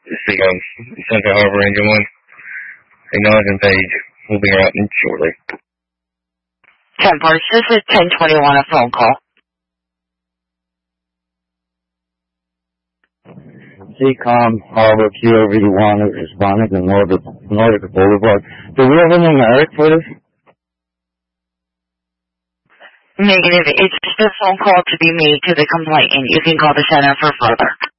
This is Central Harbor Engine 1. Acknowledging page. We'll be out in shortly. 10 parts. This is 1021, a phone call. CCOM Harbor QOV1 is responding to Nordic Boulevard. Do we have a numeric for this? Negative. It's just a phone call to be made to the complainant. You can call the center for further.